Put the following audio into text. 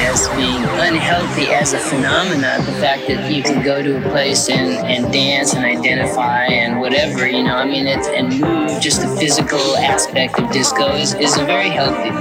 as being unhealthy as a phenomena. The fact that you can go to a place and dance and identify and whatever, I mean, and move, just the physical aspect of disco is a very healthy